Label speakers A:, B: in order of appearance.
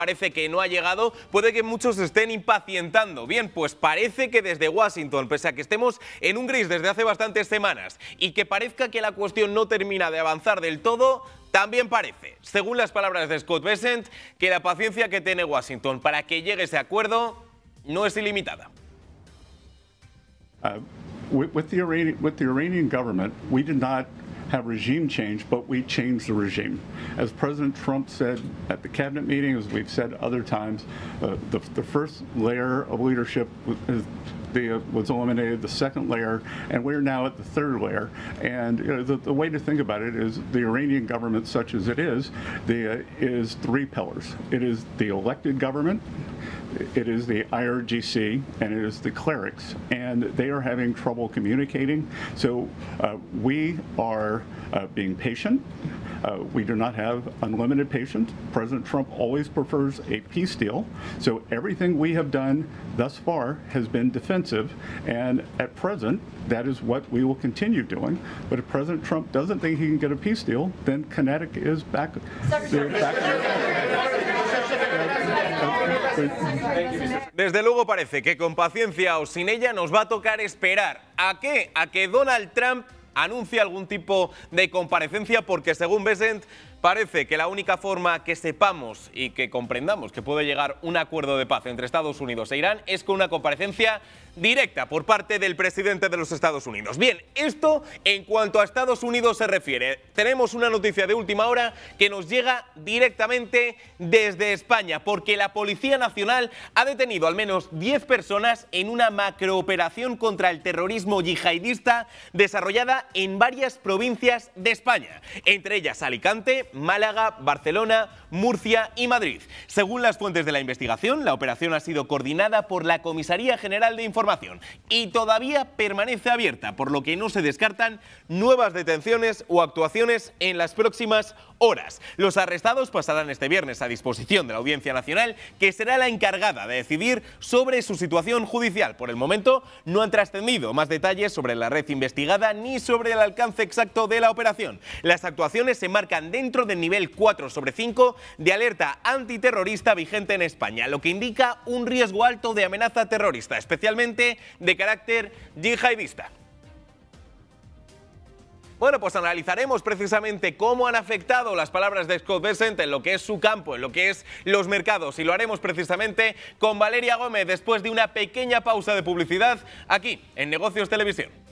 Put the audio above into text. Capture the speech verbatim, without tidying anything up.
A: parece que no ha llegado, puede que muchos se estén impacientando. Bien, pues parece que desde Washington, pese a que estemos en un gris desde hace bastantes semanas y que parezca que la cuestión no termina de avanzar del todo, también parece, según las palabras de Scott Bessent, que la paciencia que tiene Washington para que llegue ese acuerdo no es ilimitada.
B: Uh, with, with, the Iranian, with the Iranian government, we did not have regime change, but we changed the regime. As President Trump said at the cabinet meeting, as we've said other times, uh, the, the first layer of leadership was, the, uh, was eliminated, the second layer, and we're now at the third layer. And you know, the, the way to think about it is the Iranian government, such as it is, the, uh, is three pillars. It is the elected government, it is the I R G C, and it is the clerics, and they are having trouble communicating. So uh, we are uh, being patient. Uh, we do not have unlimited patience. President Trump always prefers a peace deal. So everything we have done thus far has been defensive, and at present, that is what we will continue doing. But if President Trump doesn't think he can get a peace deal, then kinetic is back. back
A: Desde luego parece que con paciencia o sin ella nos va a tocar esperar. ¿A qué? A que Donald Trump anuncie algún tipo de comparecencia, porque según Bessent parece que la única forma que sepamos y que comprendamos que puede llegar un acuerdo de paz entre Estados Unidos e Irán es con una comparecencia directa por parte del presidente de los Estados Unidos. Bien, esto en cuanto a Estados Unidos se refiere. Tenemos una noticia de última hora que nos llega directamente desde España, porque la Policía Nacional ha detenido al menos diez personas en una macrooperación contra el terrorismo yihadista desarrollada en varias provincias de España, entre ellas Alicante, Málaga, Barcelona, Murcia y Madrid. Según las fuentes de la investigación, la operación ha sido coordinada por la Comisaría General de Información y todavía permanece abierta, por lo que no se descartan nuevas detenciones o actuaciones en las próximas horas. Los arrestados pasarán este viernes a disposición de la Audiencia Nacional, que será la encargada de decidir sobre su situación judicial. Por el momento no han trascendido más detalles sobre la red investigada ni sobre el alcance exacto de la operación. Las actuaciones se marcan dentro del nivel cuatro sobre cinco de alerta antiterrorista vigente en España, lo que indica un riesgo alto de amenaza terrorista, especialmente de carácter yihadista. Bueno, pues analizaremos precisamente cómo han afectado las palabras de Scott Bessent en lo que es su campo, en lo que es los mercados, y lo haremos precisamente con Valeria Gómez después de una pequeña pausa de publicidad aquí en Negocios Televisión.